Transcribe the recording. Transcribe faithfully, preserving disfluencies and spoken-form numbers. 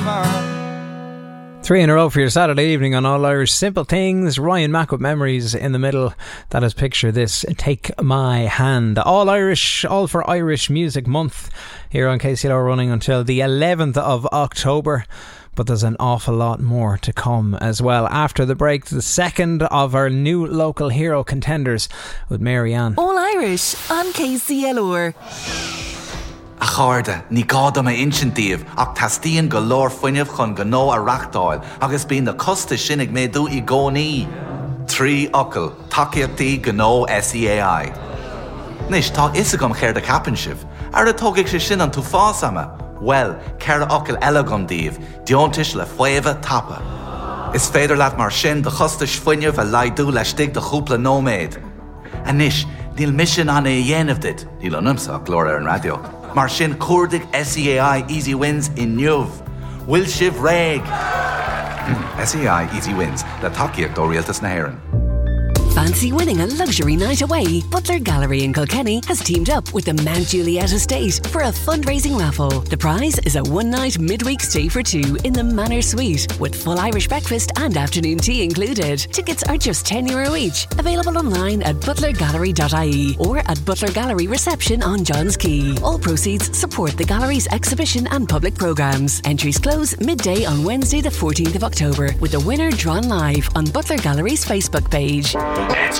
Three in a row for your Saturday evening on All Irish Simple Things. Ryan Mack with Memories in the middle. That is Picture This, Take My Hand. All Irish, all for Irish Music Month here on K C L R, running until the eleventh of October. But there's an awful lot more to come as well. After the break, the second of our new local hero contenders with Marianne. All Irish on K C L R. A cháirde, ní gáda me insintíomh, ach tastíon go leor fuinneamh chun go nó a reachtáil, agus bíon na costa sinnig méadú I gcónaí. Trí ocail, takeíochtaí go nó S E A I. Nis, tá isagam chéir de capan sibh, ar a tógaic sé sin an tú fásama. Well, ceir ocail eile gom díomh, diontais le fuamha tapa. Is féidir leat mar sin de chostais fuinneamh a laidú le stig de chúpla nóméid. A nis, níl mission an é dhéanamh dit, níl an umsa glór ar an radio. Mar sin cuardaigh S E A I Easy Wins in Newv. Will Shiv Reg. S E A I Easy Wins, le takeíocht ó rialtas na hÉireann. Fancy winning a luxury night away? Butler Gallery in Kilkenny has teamed up with the Mount Juliet Estate for a fundraising raffle. The prize is a one-night midweek stay for two in the Manor Suite with full Irish breakfast and afternoon tea included. Tickets are just ten euro each. Available online at butler gallery dot I E or at Butler Gallery reception on Johns Quay. All proceeds support the gallery's exhibition and public programmes. Entries close midday on Wednesday the fourteenth of October with the winner drawn live on Butler Gallery's Facebook page. It's